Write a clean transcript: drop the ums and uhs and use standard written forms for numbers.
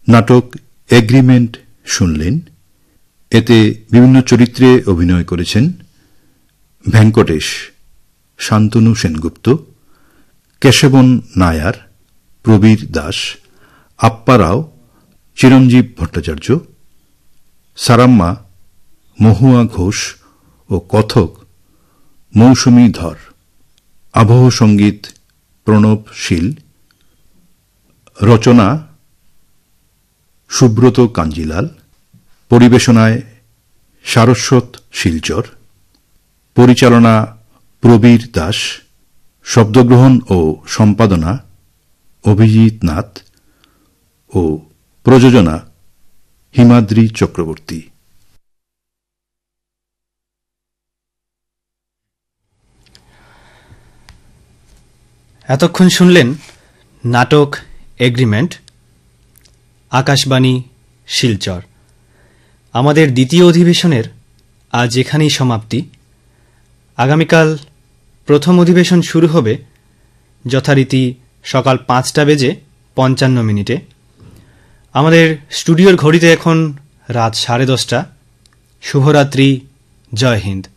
নাটক এগ্রিমেন্ট শুনলেন। এতে বিভিন্ন চরিত্রে অভিনয় করেছেন ভেঙ্কটেশ, শান্তনু সেনগুপ্ত, কেশবন নায়ার, প্রবীর দাস, আপ্পা রাও, চিরঞ্জীব ভট্টাচার্য, সারাম্মা, মহুয়া ঘোষ ও কথক মৌসুমী ধর। আবহ সঙ্গীত প্রণব শীল, রচনা সুব্রত কাঞ্জিলাল, পরিবেশনায় সারস্বত শিলচর, পরিচালনা প্রবীর দাস, শব্দগ্রহণ ও সম্পাদনা অভিজিৎ নাথ ও প্রযোজনা হিমাদ্রি চক্রবর্তী। এতক্ষণ শুনলেন নাটক এগ্রিমেন্ট, আকাশবাণী শিলচর। আমাদের দ্বিতীয় অধিবেশনের আজ এখানেই সমাপ্তি। আগামীকাল প্রথম অধিবেশন শুরু হবে যথারীতি সকাল 5:55। আমাদের স্টুডিওর ঘড়িতে এখন রাত 10:30। শুভরাত্রি, জয় হিন্দ।